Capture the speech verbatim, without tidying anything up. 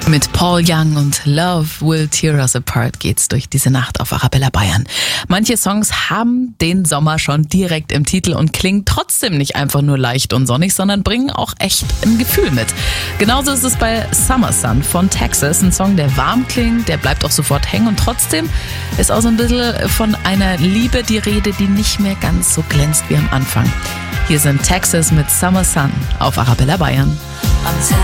Mit Paul Young und Love Will Tear Us Apart geht's durch diese Nacht auf Arabella Bayern. Manche Songs haben den Sommer schon direkt im Titel und klingen trotzdem nicht einfach nur leicht und sonnig, sondern bringen auch echt ein Gefühl mit. Genauso ist es bei Summer Sun von Texas, ein Song, der warm klingt, der bleibt auch sofort hängen und trotzdem ist auch so ein bisschen von einer Liebe die Rede, die nicht mehr ganz so glänzt wie am Anfang. Hier sind Texas mit Summer Sun auf Arabella Bayern. I'm